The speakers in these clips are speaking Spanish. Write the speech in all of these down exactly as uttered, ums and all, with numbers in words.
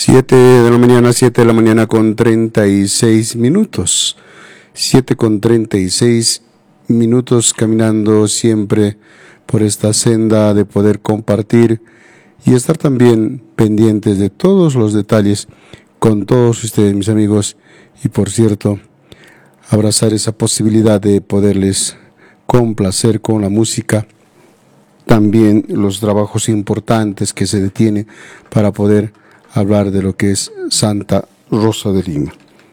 Siete de la mañana, siete de la mañana con treinta y seis minutos. Siete con treinta y seis minutos caminando siempre por esta senda de poder compartir y estar también pendientes de todos los detalles con todos ustedes, mis amigos. Y por cierto, abrazar esa posibilidad de poderles complacer con la música. También los trabajos importantes que se detienen para poder hablar de lo que es Santa Rosa de Lima.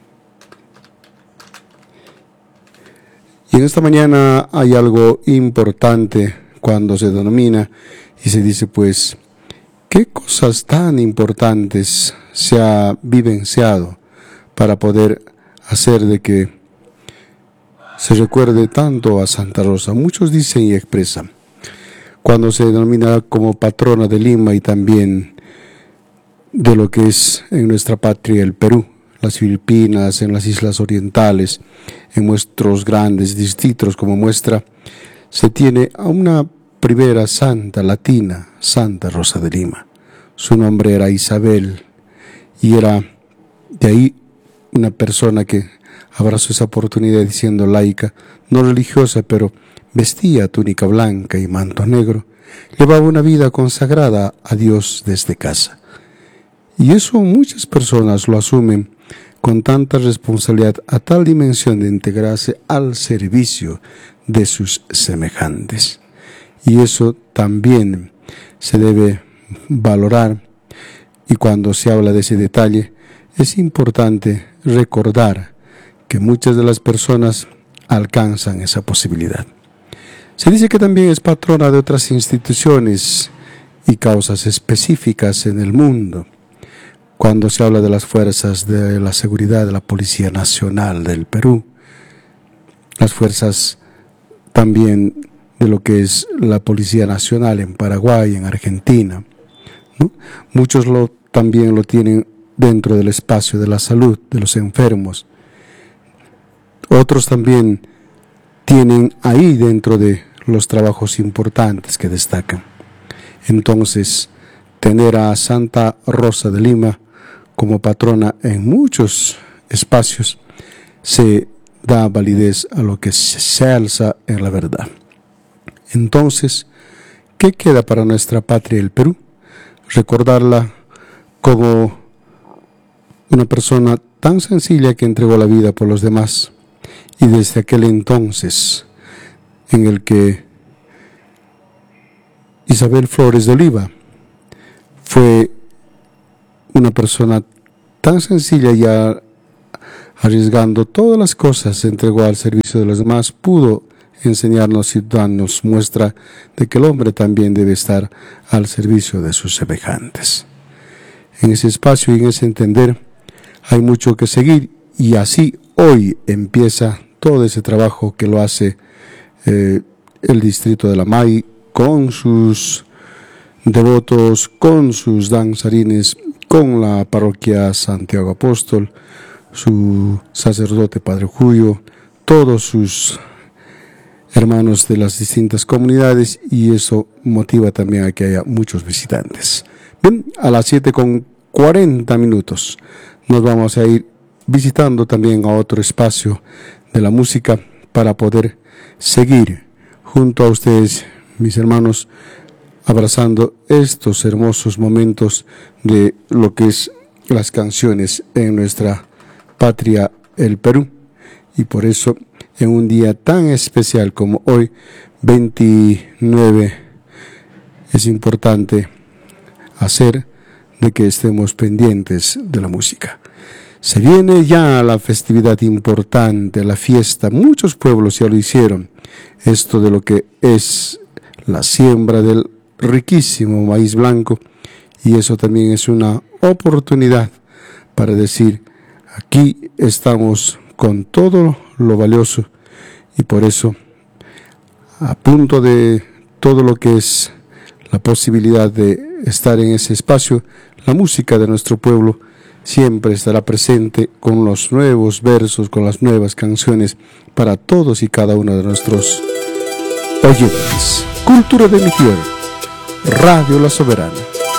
Y en esta mañana hay algo importante cuando se denomina y se dice, pues, ¿qué cosas tan importantes se ha vivenciado para poder hacer de que se recuerde tanto a Santa Rosa? Muchos dicen y expresan, cuando se denomina como patrona de Lima y también de lo que es en nuestra patria el Perú, las Filipinas, en las islas orientales, en nuestros grandes distritos como muestra, se tiene a una primera santa latina, Santa Rosa de Lima. Su nombre era Isabel y era de ahí una persona que abrazó esa oportunidad siendo laica, no religiosa, pero vestía túnica blanca y manto negro, llevaba una vida consagrada a Dios desde casa. Y eso muchas personas lo asumen con tanta responsabilidad a tal dimensión de integrarse al servicio de sus semejantes. Y eso también se debe valorar, y cuando se habla de ese detalle es importante recordar que muchas de las personas alcanzan esa posibilidad. Se dice que también es patrona de otras instituciones y causas específicas en el mundo. Cuando se habla de las fuerzas de la seguridad de la Policía Nacional del Perú, las fuerzas también de lo que es la Policía Nacional en Paraguay, en Argentina, ¿no? Muchos lo, también lo tienen dentro del espacio de la salud, de los enfermos. Otros también tienen ahí dentro de los trabajos importantes que destacan. Entonces, tener a Santa Rosa de Lima como patrona en muchos espacios se da validez a lo que se alza en la verdad. Entonces, ¿qué queda para nuestra patria, el Perú? Recordarla como una persona tan sencilla que entregó la vida por los demás, y desde aquel entonces en el que Isabel Flores de Oliva fue una persona tan sencilla, ya arriesgando todas las cosas, se entregó al servicio de los demás, pudo enseñarnos y darnos muestra de que el hombre también debe estar al servicio de sus semejantes. En ese espacio y en ese entender hay mucho que seguir, y así hoy empieza todo ese trabajo que lo hace eh, el distrito de La May con sus devotos, con sus danzarines, con la parroquia Santiago Apóstol, su sacerdote Padre Julio, todos sus hermanos de las distintas comunidades, y eso motiva también a que haya muchos visitantes. Bien, a las siete con cuarenta minutos nos vamos a ir visitando también a otro espacio de la música para poder seguir junto a ustedes, mis hermanos, abrazando estos hermosos momentos de lo que es las canciones en nuestra patria, el Perú. Y por eso, en un día tan especial como hoy, veintinueve, es importante hacer de que estemos pendientes de la música. Se viene ya la festividad importante, la fiesta. Muchos pueblos ya lo hicieron. Esto de lo que es la siembra del riquísimo maíz blanco, y eso también es una oportunidad para decir, aquí estamos con todo lo valioso, y por eso, a punto de todo lo que es la posibilidad de estar en ese espacio, la música de nuestro pueblo siempre estará presente con los nuevos versos, con las nuevas canciones para todos y cada uno de nuestros oyentes. Cultura de mi tierra, Radio La Soberana.